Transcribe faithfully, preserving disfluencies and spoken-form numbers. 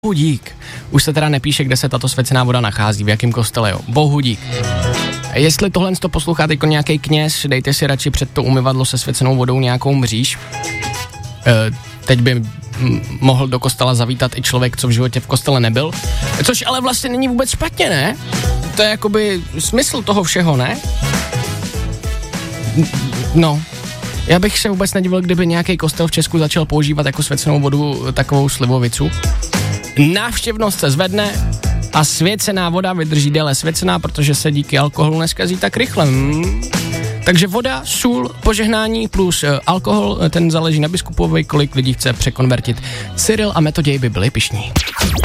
Bohu dík. Už se teda nepíše, kde se tato svěcená voda nachází, v jakém kostele, jo. Bohu dík. Jestli tohle to poslouchá jako nějaký kněz, dejte si radši před to umyvadlo se svěcenou vodou nějakou mříž. E, teď by m- mohl do kostela zavítat i člověk, co v životě v kostele nebyl. Což ale vlastně není vůbec špatně, ne? To je jakoby smysl toho všeho, ne? No, já bych se vůbec nedivil, kdyby nějaký kostel v Česku začal používat jako svěcenou vodu takovou slivovicu. Návštěvnost se zvedne a svěcená voda vydrží déle svěcená, protože se díky alkoholu neskazí tak rychle. Hmm. Takže voda, sůl, požehnání plus uh, alkohol, ten záleží na biskupovi, kolik lidí chce překonvertit. Cyril a Metoděj by byli pyšní.